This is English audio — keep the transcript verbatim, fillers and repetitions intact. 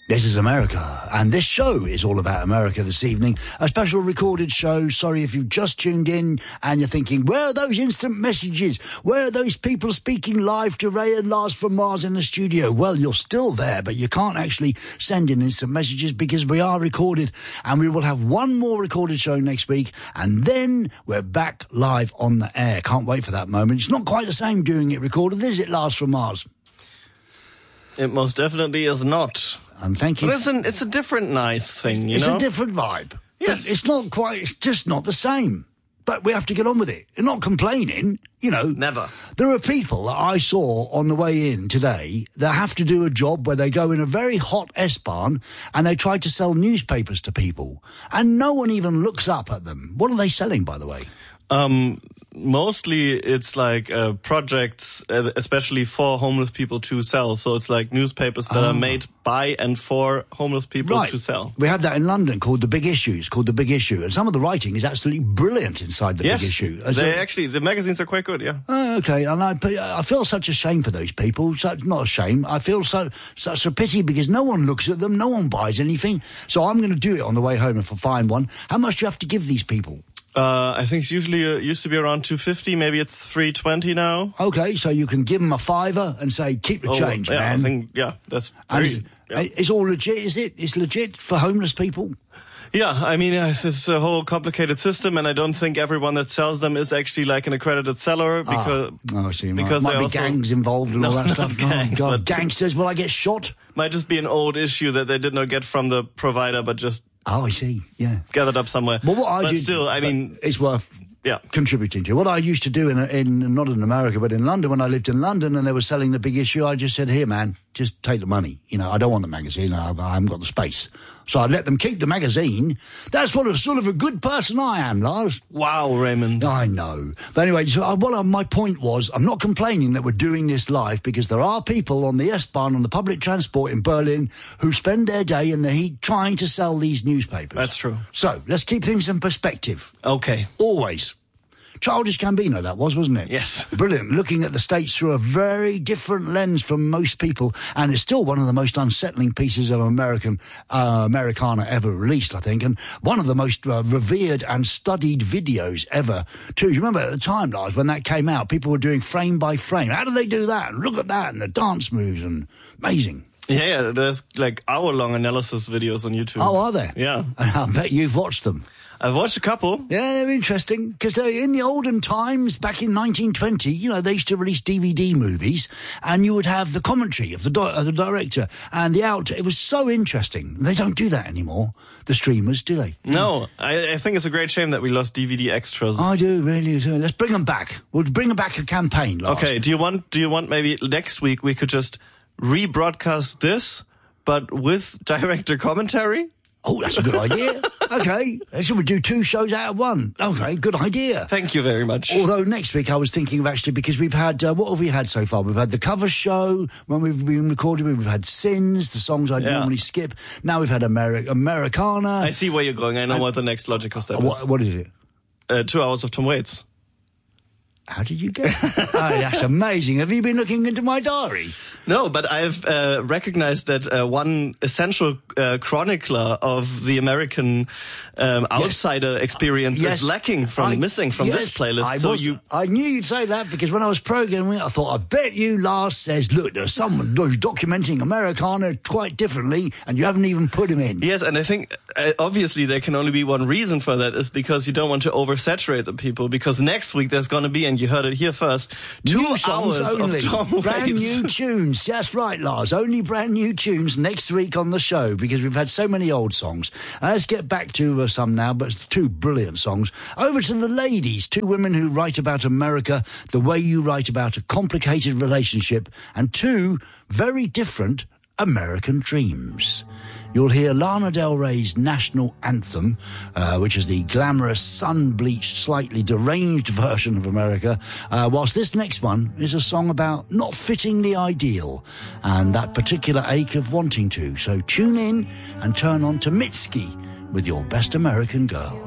This is America, and this show is all about America this evening. A special recorded show. Sorry if you've just tuned in and you're thinking, where are those instant messages? Where are those people speaking live to Ray and Lars from Mars in the studio? Well, you're still there, but you can't actually send in instant messages because we are recorded, and we will have one more recorded show next week, and then we're back live on the air. Can't wait for that moment. It's not quite the same doing it recorded, is it, Lars from Mars? It most definitely is not. And thank you. But it's, an, it's a different nice thing, you it's know? It's a different vibe. Yes. But it's not quite, it's just not the same. But we have to get on with it. You're not complaining, you know. Never. There are people that I saw on the way in today that have to do a job where they go in a very hot S-Bahn and they try to sell newspapers to people. And no one even looks up at them. What are they selling, by the way? Um, mostly it's like uh, projects, uh, especially for homeless people to sell. So it's like newspapers that oh. are made by and for homeless people right. to sell. We have that in London called The Big Issue. It's called The Big Issue. And some of the writing is absolutely brilliant inside The yes. Big Issue. They so, actually, the magazines are quite good, yeah. Oh, okay. And I, I feel such a shame for those people. So, not a shame. I feel so such a pity because no one looks at them. No one buys anything. So I'm going to do it on the way home if I find one. How much do you have to give these people? Uh, I think it's usually uh, used to be around two fifty. Maybe it's three twenty now. Okay, so you can give them a fiver and say, keep the oh, change, yeah, man. I think, yeah, that's pretty, yeah. It's all legit, is it? It's legit for homeless people? Yeah, I mean, uh, it's a whole complicated system, and I don't think everyone that sells them is actually like an accredited seller because ah, oh, I see. because might, might be also, gangs involved and no, all that stuff. Gangs, oh, God, gangsters, will I get shot? Might just be an old issue that they did not get from the provider, but just oh, I see. Yeah, gathered up somewhere. Well, what I but do, still, I mean, it's worth. Yeah. Contributing to. What I used to do in, in, not in America, but in London, when I lived in London and they were selling The Big Issue, I just said, here, man, just take the money. You know, I don't want the magazine. I, I haven't got the space. So I'd let them keep the magazine. That's what a sort of a good person I am, Lars. Wow, Raymond. I know. But anyway, so I, what I, my point was, I'm not complaining that we're doing this live because there are people on the S-Bahn, on the public transport in Berlin, who spend their day in the heat trying to sell these newspapers. That's true. So let's keep things in perspective. Okay. Always. Childish Gambino, that was, wasn't it? Yes. Brilliant. Looking at the States through a very different lens from most people, and it's still one of the most unsettling pieces of American uh, Americana ever released, I think, and one of the most uh, revered and studied videos ever, too. You remember at the time, Lars, when that came out, people were doing frame by frame. How do they do that? And look at that, and the dance moves, and amazing. Yeah, yeah, there's like hour-long analysis videos on YouTube. Oh, are there? Yeah. I bet you've watched them. I've watched a couple. Yeah, they're interesting, because in the olden times, back in nineteen twenty, you know, they used to release D V D movies, and you would have the commentary of the, di- of the director and the out. It was so interesting. They don't do that anymore, the streamers, do they? No, I, I think it's a great shame that we lost D V D extras. I do, really. Do. Let's bring them back. We'll bring them back a campaign, Lars. Okay, do you want, do you want maybe next week we could just rebroadcast this, but with director commentary? Oh, that's a good idea. Okay. So we do two shows out of one. Okay, good idea. Thank you very much. Although next week I was thinking of actually, because we've had, uh, what have we had so far? We've had the cover show when we've been recording. We've had Sins, the songs I yeah. normally skip. Now we've had Ameri- Americana. I see where you're going. I know and, what the next logical step uh, what, is. What is it? Uh, two hours of Tom Waits. How did you get that? Oh, that's amazing. Have you been looking into my diary? No, but I've uh, recognized that uh, one essential uh, chronicler of the American um, outsider yes. experience yes. is lacking from, I, missing from yes, this playlist. I so was, you, I knew you'd say that because when I was programming it, I thought, I bet you Lars says, look, there's someone who's documenting Americana quite differently, and you haven't even put him in. Yes, and I think uh, obviously there can only be one reason for that, is because you don't want to oversaturate the people, because next week there's going to be, and you heard it here first, two new songs hours only. of Tom brand Waits. new tunes. That's right, Lars. Only brand new tunes next week on the show, because we've had so many old songs. Uh, let's get back to uh, some now, but two brilliant songs. Over to the ladies, two women who write about America the way you write about a complicated relationship, and two very different American dreams. You'll hear Lana Del Rey's national anthem, uh, which is the glamorous, sun-bleached, slightly deranged version of America, uh, whilst this next one is a song about not fitting the ideal and that particular ache of wanting to. So tune in and turn on to Mitski with Your Best American Girl.